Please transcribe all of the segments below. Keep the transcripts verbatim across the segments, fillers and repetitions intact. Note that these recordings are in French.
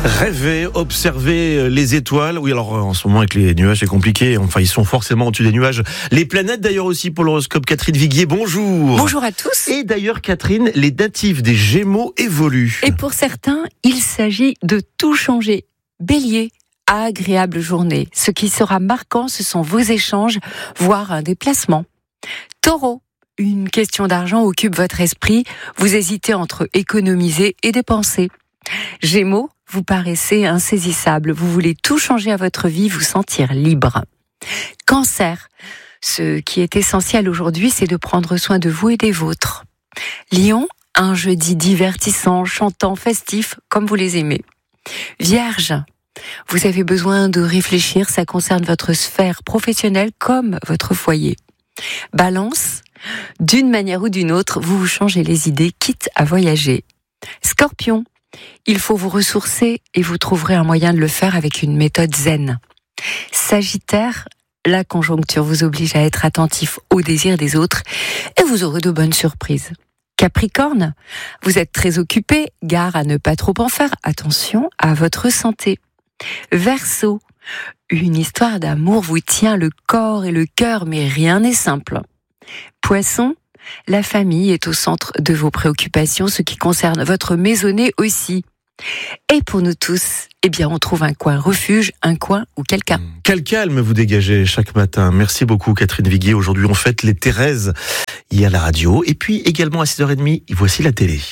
Rêver, observer les étoiles. Oui, alors en ce moment avec les nuages, c'est compliqué. Enfin, ils sont forcément au-dessus des nuages. Les planètes d'ailleurs aussi pour l'horoscope. Catherine Viguier, bonjour. Bonjour à tous. Et d'ailleurs, Catherine, les natifs des Gémeaux évoluent. Et pour certains, il s'agit de tout changer. Bélier, agréable journée. Ce qui sera marquant, ce sont vos échanges, voire un déplacement. Taureau, une question d'argent occupe votre esprit. Vous hésitez entre économiser et dépenser. Gémeaux, vous paraissez insaisissable. Vous voulez tout changer à votre vie, vous sentir libre. Cancer, ce qui est essentiel aujourd'hui, c'est de prendre soin de vous et des vôtres. Lion, un jeudi divertissant, chantant, festif, comme vous les aimez. Vierge, vous avez besoin de réfléchir, ça concerne votre sphère professionnelle comme votre foyer. Balance, d'une manière ou d'une autre, vous vous changez les idées, quitte à voyager. Scorpion, il faut vous ressourcer et vous trouverez un moyen de le faire avec une méthode zen. Sagittaire, la conjoncture vous oblige à être attentif aux désirs des autres et vous aurez de bonnes surprises. Capricorne, vous êtes très occupé, gare à ne pas trop en faire, attention à votre santé. Verseau, une histoire d'amour vous tient le corps et le cœur, mais rien n'est simple. Poisson, la famille est au centre de vos préoccupations, ce qui concerne votre maisonnée aussi. Et pour nous tous, eh bien, on trouve un coin refuge, un coin ou quelqu'un. Quel calme vous dégagez chaque matin. Merci beaucoup, Catherine Viguier. Aujourd'hui, on fête les Thérèses. Il y a la radio. Et puis, également à six heures trente, voici la télé.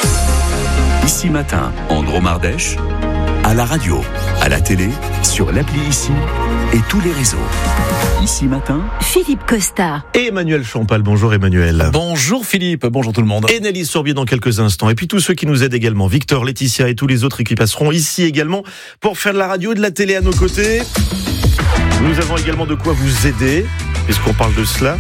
Ici Matin, en Drôme-Ardèche, à la radio, à la télé, sur l'appli Ici et tous les réseaux. Ici Matin, Philippe Costa. Et Emmanuel Champal. Bonjour Emmanuel. Bonjour Philippe, bonjour tout le monde. Et Nelly Sorbier dans quelques instants. Et puis tous ceux qui nous aident également. Victor, Laetitia et tous les autres qui passeront ici également pour faire de la radio et de la télé à nos côtés. Nous avons également de quoi vous aider, puisqu'on parle de cela,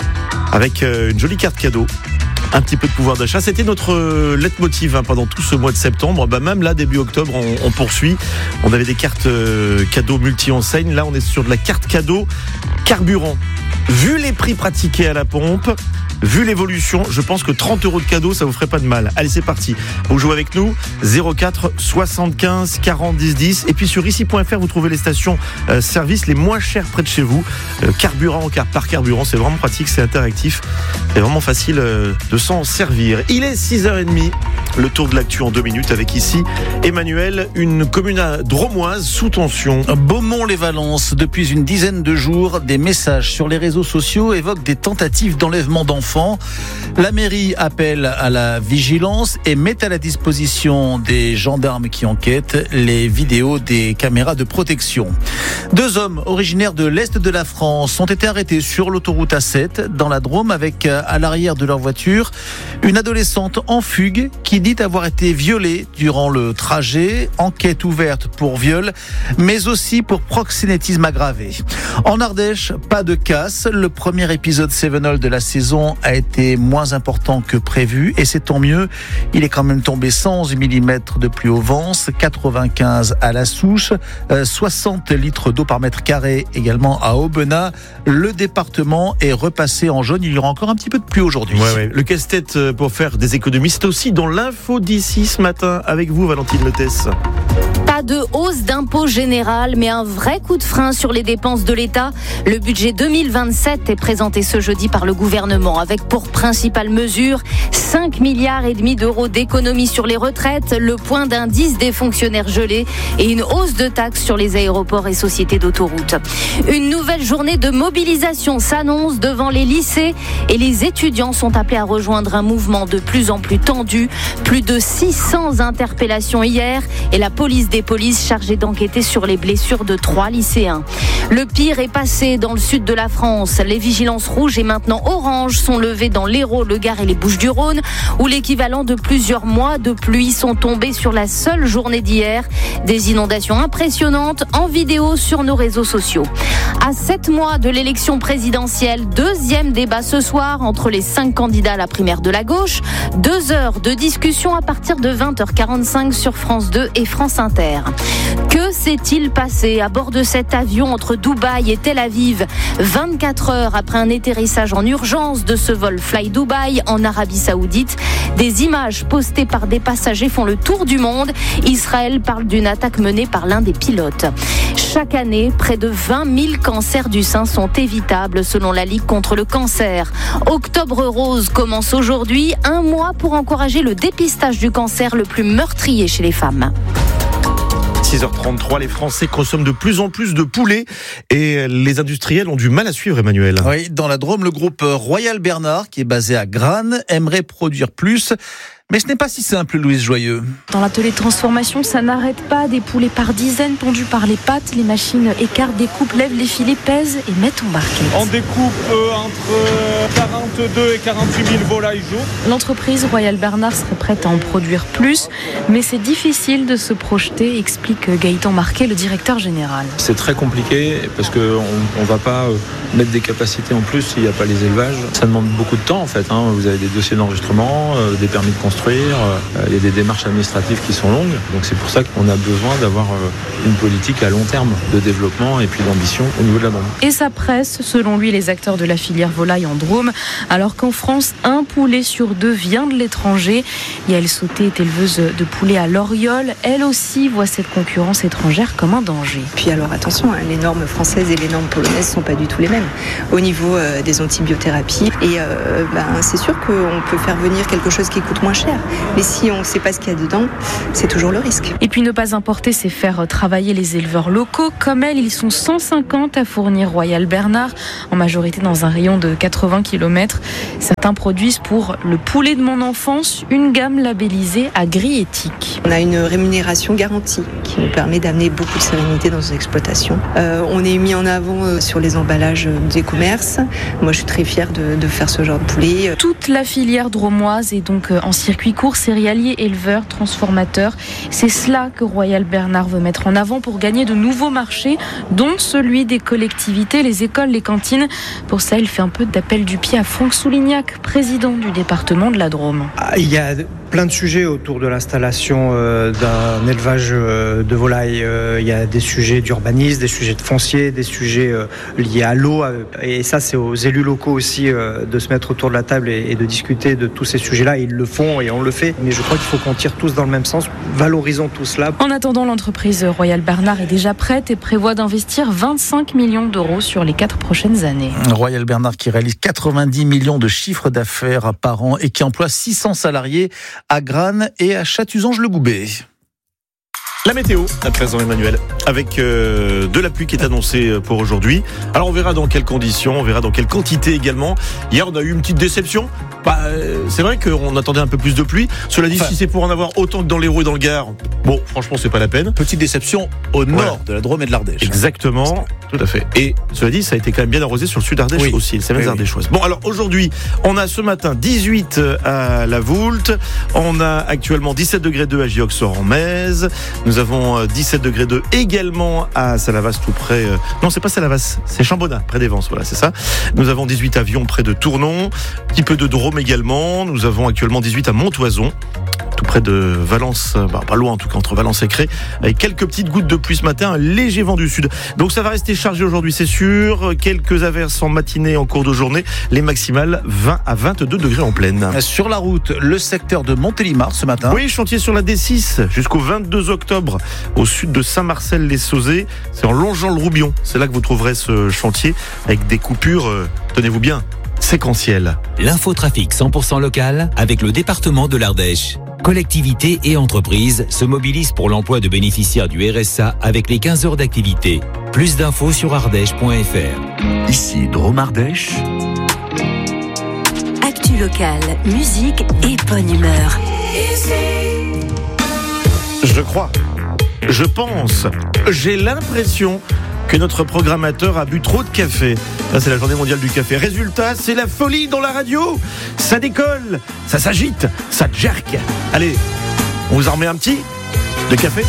avec une jolie carte cadeau. Un petit peu de pouvoir d'achat. C'était notre euh, leitmotiv hein, pendant tout ce mois de septembre. Bah, même là, début octobre, on, on poursuit. On avait des cartes euh, cadeaux multi-enseignes. Là, on est sur de la carte cadeau carburant. Vu les prix pratiqués à la pompe, vu l'évolution, je pense que trente euros de cadeau, ça vous ferait pas de mal. Allez, c'est parti. Vous jouez avec nous. zéro quatre soixante-quinze quarante dix dix. Et puis sur ici point f r, vous trouvez les stations euh, services les moins chères près de chez vous. Euh, carburant car par carburant, c'est vraiment pratique, c'est interactif. C'est vraiment facile euh, de s'en servir. Il est six heures trente. Le tour de l'actu en deux minutes avec ici Emmanuel, une commune drômoise sous tension. Beaumont-les-Valences, depuis une dizaine de jours, des messages sur les réseaux sociaux évoquent des tentatives d'enlèvement d'enfants. La mairie appelle à la vigilance et met à la disposition des gendarmes qui enquêtent les vidéos des caméras de protection. Deux hommes originaires de l'Est de la France ont été arrêtés sur l'autoroute A sept dans la Drôme avec à l'arrière de leur voiture une adolescente en fugue qui dit avoir été violée durant le trajet. Enquête ouverte pour viol, mais aussi pour proxénétisme aggravé. En Ardèche, pas de casse. Le premier épisode Sevenol de la saison a été moins important que prévu et c'est tant mieux. Il est quand même tombé cent onze millimètres de pluie au Vence, quatre-vingt-quinze à la Souche, soixante litres d'eau par mètre carré également à Aubenas. Le département est repassé en jaune. Il y aura encore un petit peu de pluie aujourd'hui. Ouais, ouais. Le casse-tête pour faire des économies, c'est aussi dans l'info d'ici ce matin avec vous, Valentine Lotès. Pas de hausse d'impôt général, mais un vrai coup de frein sur les dépenses de l'État. Le budget deux mille vingt-sept est présenté ce jeudi par le gouvernement avec pour principale mesure cinq milliards et demi d'euros d'économies sur les retraites, le point d'indice des fonctionnaires gelés et une hausse de taxes sur les aéroports et sociétés d'autoroutes. Une nouvelle journée de mobilisation s'annonce devant les lycées et les étudiants sont appelés à rejoindre un mouvement de plus en plus tendu. Plus de six cents interpellations hier et la police des polices chargée d'enquêter sur les blessures de trois lycéens. Le pire est passé dans le sud de la France. Les vigilances rouges et maintenant oranges sont levées dans l'Hérault, le Gard et les Bouches-du-Rhône, où l'équivalent de plusieurs mois de pluie sont tombés sur la seule journée d'hier. Des inondations impressionnantes en vidéo sur nos réseaux sociaux. À sept mois de l'élection présidentielle, deuxième débat ce soir entre les cinq candidats à la primaire de la gauche. Deux heures de discussion Discussion à partir de vingt heures quarante-cinq sur France deux et France Inter. Que s'est-il passé à bord de cet avion entre Dubaï et Tel Aviv vingt-quatre heures après un atterrissage en urgence de ce vol Fly Dubai en Arabie Saoudite? Des images postées par des passagers font le tour du monde. Israël parle d'une attaque menée par l'un des pilotes. Chaque année, près de vingt mille cancers du sein sont évitables selon la Ligue contre le cancer. Octobre Rose commence aujourd'hui, un mois pour encourager le dépistage du cancer le plus meurtrier chez les femmes. six heures trente-trois, les Français consomment de plus en plus de poulet et les industriels ont du mal à suivre, Emmanuel. Oui, dans la Drôme, le groupe Royal Bernard, qui est basé à Grane, aimerait produire plus. Mais ce n'est pas si simple, Louise Joyeux. Dans l'atelier de transformation, ça n'arrête pas. Des poulets par dizaines tondus par les pattes. Les machines écartent, découpent, lèvent les filets, pèsent et mettent en barquette. On découpe euh, entre quarante-deux et quarante-huit mille volailles jour. L'entreprise Royal Bernard serait prête à en produire plus, mais c'est difficile de se projeter, explique Gaëtan Marquet, le directeur général. C'est très compliqué parce qu'on ne va pas mettre des capacités en plus s'il n'y a pas les élevages. Ça demande beaucoup de temps en fait. Hein. Vous avez des dossiers d'enregistrement, euh, des permis de construire. Il y a des démarches administratives qui sont longues, donc c'est pour ça qu'on a besoin d'avoir une politique à long terme de développement et puis d'ambition au niveau de la Drôme. Et ça presse, selon lui, les acteurs de la filière volaille en Drôme, alors qu'en France, un poulet sur deux vient de l'étranger. Yael Sauté est éleveuse de poulets à Loriol. Elle aussi voit cette concurrence étrangère comme un danger. Puis alors attention, hein, les normes françaises et les normes polonaises ne sont pas du tout les mêmes au niveau euh, des antibiothérapies. Et euh, ben, c'est sûr qu'on peut faire venir quelque chose qui coûte moins cher. Mais si on ne sait pas ce qu'il y a dedans, c'est toujours le risque. Et puis ne pas importer, c'est faire travailler les éleveurs locaux. Comme elle, ils sont cent cinquante à fournir Royal Bernard, en majorité dans un rayon de quatre-vingts kilomètres. Certains produisent pour le poulet de mon enfance une gamme labellisée agri-éthique. On a une rémunération garantie qui nous permet d'amener beaucoup de sérénité dans nos exploitations. Euh, on est mis en avant euh, sur les emballages des commerces. Moi, je suis très fière de, de faire ce genre de poulet. Toute la filière drômoise est donc en circuit court, céréaliers, éleveurs, transformateurs. C'est cela que Royal Bernard veut mettre en avant pour gagner de nouveaux marchés, dont celui des collectivités, les écoles, les cantines. Pour ça, il fait un peu d'appel du pied à Franck Soulignac, président du département de la Drôme. Ah, il y a plein de sujets autour de l'installation euh, d'un élevage euh, de volailles. Euh, il y a des sujets d'urbanisme, des sujets de foncier, des sujets euh, liés à l'eau. Euh, et ça, c'est aux élus locaux aussi euh, de se mettre autour de la table et, et de discuter de tous ces sujets-là. Ils le font et on le fait. Mais je crois qu'il faut qu'on tire tous dans le même sens. Valorisons tout cela. En attendant, l'entreprise Royal Bernard est déjà prête et prévoit d'investir vingt-cinq millions d'euros sur les quatre prochaines années. Royal Bernard qui réalise quatre-vingt-dix millions de chiffres d'affaires par an et qui emploie six cents salariés à Grane et à Chatuzange-le-Goubet. La météo, à présent Emmanuel, avec euh, de la pluie qui est annoncée pour aujourd'hui. Alors on verra dans quelles conditions, on verra dans quelle quantité également. Hier on a eu une petite déception. Bah, euh, c'est vrai qu'on attendait un peu plus de pluie. Cela dit, enfin, si c'est pour en avoir autant que dans l'Hérault et dans le Gard, bon, franchement, c'est pas la peine. Petite déception au nord ouais. de la Drôme et de l'Ardèche. Exactement, tout à fait. Et cela dit, ça a été quand même bien arrosé sur le sud Ardèche oui. aussi, les Cévennes oui, ardéchoises. Oui. Bon, alors aujourd'hui, on a ce matin dix-huit à la Voulte, on a actuellement dix-sept degrés deux à Giox-en-Metz, nous avons dix-sept degrés deux également à Salavas, tout près. Euh... Non, c'est pas Salavas, c'est Chambonnat, près des Vences, voilà, c'est ça. Nous avons dix-huit à Vion, près de Tournon, un petit peu de Drôme également. Nous avons actuellement dix-huit à Montoison, tout près de Valence, bah, pas loin en tout cas, entre Valence et Cré, avec quelques petites gouttes de pluie ce matin, un léger vent du sud. Donc ça va rester chargé aujourd'hui, c'est sûr. Quelques averses en matinée en cours de journée, les maximales vingt à vingt-deux degrés en pleine. Sur la route, le secteur de Montélimar ce matin. Oui, chantier sur la D six jusqu'au vingt-deux octobre, au sud de Saint-Marcel-les-Sauzet. C'est en longeant le Roubion. C'est là que vous trouverez ce chantier avec des coupures, euh, tenez-vous bien, séquentielles. L'infotrafic cent pour cent local avec le département de l'Ardèche. Collectivités et entreprises se mobilisent pour l'emploi de bénéficiaires du R S A avec les quinze heures d'activité. Plus d'infos sur ardèche point f r. Ici Drôme Ardèche. Actu locale, musique et bonne humeur. Je crois, je pense, j'ai l'impression que notre programmateur a bu trop de café. Là, c'est la journée mondiale du café. Résultat, c'est la folie dans la radio. Ça décolle, ça s'agite, ça jerk. Allez, on vous en remet un petit de café ?